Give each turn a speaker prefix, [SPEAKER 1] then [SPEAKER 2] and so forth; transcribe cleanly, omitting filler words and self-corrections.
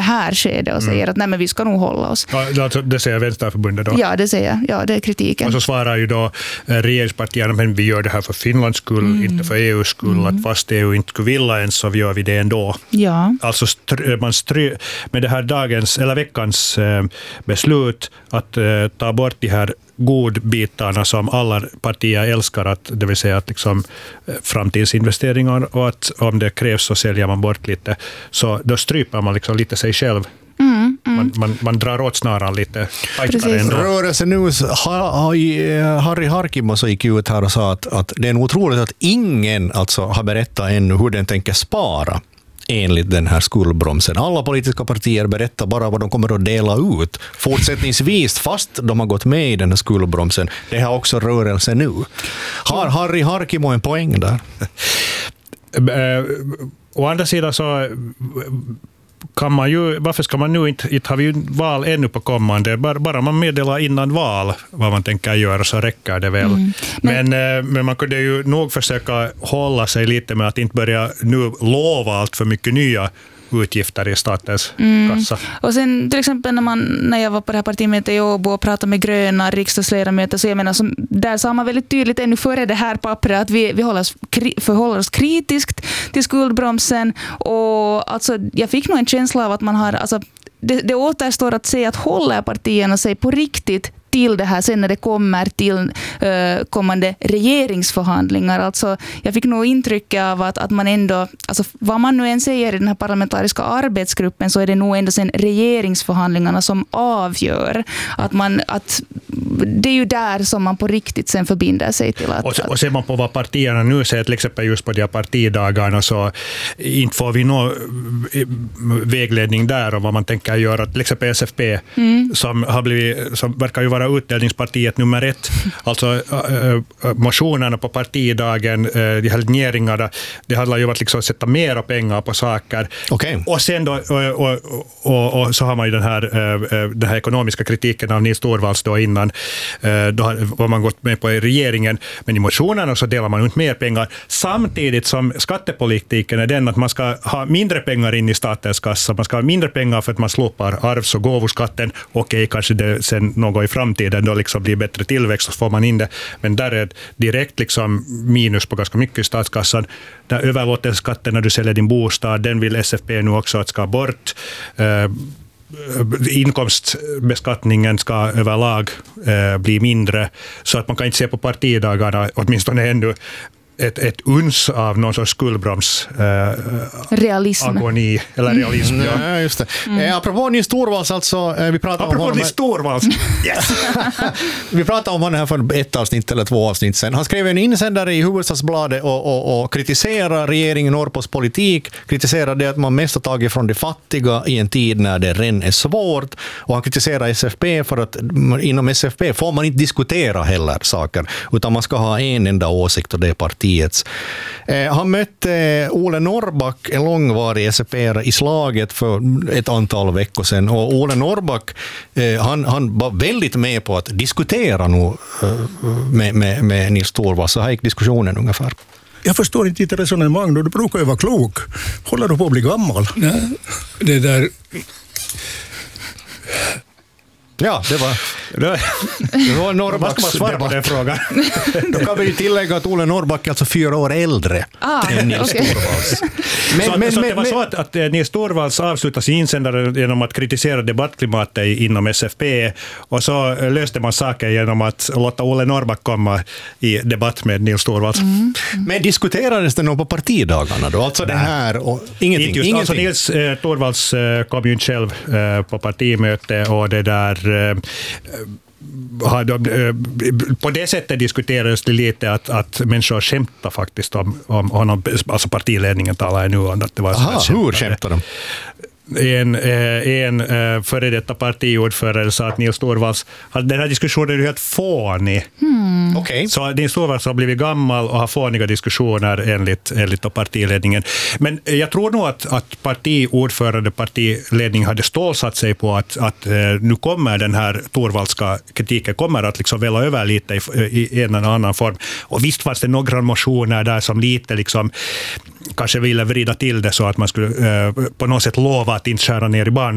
[SPEAKER 1] här skedet och säger att nej, men vi ska nog hålla oss.
[SPEAKER 2] Ja, alltså, det säger Vänsterförbundet då?
[SPEAKER 1] Ja, det säger jag. Ja, det är kritiken.
[SPEAKER 2] Och så svarar ju då regeringspartierna, men vi gör det här för Finlands skull, inte för EUs skull, att fast EU inte skulle vilja ens så gör vi det ändå.
[SPEAKER 1] Ja.
[SPEAKER 2] Alltså med det här dagens eller veckans beslut att ta bort de här godbitarna som alla partier älskar, att, det vill säga att liksom, framtidsinvesteringar och att om det krävs så säljer man bort lite, så då stryper man liksom lite sig själv. Man drar åt snaran lite tajtare ändå.
[SPEAKER 3] Rörelsen nu, Harry Harkimo så gick ut här och sa att det är nog otroligt att ingen alltså har berättat ännu hur den tänker spara enligt den här skuldbromsen. Alla politiska partier berättar bara vad de kommer att dela ut fortsättningsvis fast de har gått med i den här skuldbromsen. Det har också rörelsen nu. Har Harry Harkimo en poäng där?
[SPEAKER 2] Å andra sidan så kan man ju, varför ska man nu inte har vi ju val ännu på kommande, bara man meddelar innan val vad man tänker göra så räcker det väl. Men man kunde ju nog försöka hålla sig lite med att inte börja nu lova allt för mycket nya utgifter i statens kassa. Och
[SPEAKER 1] sen till exempel när jag var på det här partimötet i Åbo och pratade med gröna riksdagsledamöter, så jag menar, där sa man väldigt tydligt ännu före det här pappret att vi förhåller oss kritiskt till skuldbromsen, och alltså, jag fick nog en känsla av att man har, alltså, det återstår att se att håller partierna sig på riktigt till det här sen när det kommer till kommande regeringsförhandlingar. Alltså, jag fick nog intryck av att man ändå, alltså, vad man nu än säger i den här parlamentariska arbetsgruppen, så är det nog ändå sen regeringsförhandlingarna som avgör att det är ju där som man på riktigt sen förbinder sig till att...
[SPEAKER 2] Och ser man på vad partierna nu säger, till exempel just på de här partidagarna, så inte får vi någon vägledning där om vad man tänker göra. Till exempel SFP som verkar ju vara utdelningspartiet nummer 1. Alltså motionerna på partidagen, de här linjeringarna, det handlar ju om att liksom sätta mera pengar på saker.
[SPEAKER 3] Okay.
[SPEAKER 2] Och sen då, och så har man ju den här ekonomiska kritiken av Nils Torvalds då innan. Då har man gått med på i regeringen, men i motionerna så delar man ut mer pengar, samtidigt som skattepolitiken är den att man ska ha mindre pengar in i statens kassa, man ska ha mindre pengar för att man slopar arvs- och gåvoskatten. Okej, kanske det sen något i framtiden då liksom blir bättre tillväxt, så får man in det, men där är direkt liksom minus på ganska mycket i statskassan. Där överlåtelseskatten när du säljer din bostad, den vill SFP nu också att ska bort. Inkomstbeskattningen ska överlag bli mindre, så att man kan inte se på partidagarna åtminstone ännu ett uns av någon sorts skuldbroms agoni eller realism.
[SPEAKER 3] Ja, just det. Apropå Nils Torvalds, alltså, vi pratar om honom.
[SPEAKER 2] Nils Torvalds. Yes.
[SPEAKER 3] Vi pratade om honom här för 1 avsnitt eller 2 avsnitt sedan. Han skrev en insändare i Hufvudstadsbladet och kritiserar regeringen Norrpos politik, kritiserar det att man mest har tagit från de fattiga i en tid när det redan är svårt, och han kritiserar SFP för att inom SFP får man inte diskutera heller saker, utan man ska ha en enda åsikt, och det är partiets. Han mötte Ole Norrback, en långvarig SFP i slaget för ett antal veckor sedan, och Ole Norrback han var väldigt med på att diskutera nu med Nils Torvalds. Så här gick diskussionen ungefär.
[SPEAKER 4] Jag förstår inte ditt resonemang då, du brukar ju vara klok. Håller du på att bli gammal?
[SPEAKER 5] Nej, det där...
[SPEAKER 3] Ja, det var Norrbacks
[SPEAKER 2] svara på den frågan.
[SPEAKER 3] Då kan vi ju tillägga att Ole Norrback är alltså 4 år äldre än Nils Torvalds.
[SPEAKER 2] Så det var så att Nils Torvalds avslutade sin insändare genom att kritisera debattklimatet inom SFP, och så löste man saker genom att låta Ole Norrback komma i debatt med Nils Torvalds.
[SPEAKER 3] Men diskuterades det nog på partidagarna då? Alltså det här och ingenting?
[SPEAKER 2] Alltså Nils Torvalds kom ju inte själv på partimöte, och det där på det sättet diskuterades det lite att människor skämtar faktiskt om honom, alltså partiledningen talar nu om att det var
[SPEAKER 3] hur skämtar de?
[SPEAKER 2] En före detta partiordförande sa att Nils Torvalds, den här diskussionen är helt fånig.
[SPEAKER 3] Okay.
[SPEAKER 2] Så Nils Torvalds har blivit gammal och har fåniga diskussioner enligt partiledningen. Men jag tror nog att partiordförande, partiledning hade stålsatt sig på att nu kommer den här Torvaldska kritiken kommer att liksom välla över lite i en eller annan form. Och visst fanns det några motioner där som lite liksom kanske ville vrida till det så att man skulle på något sätt lova att inte skära ner i barn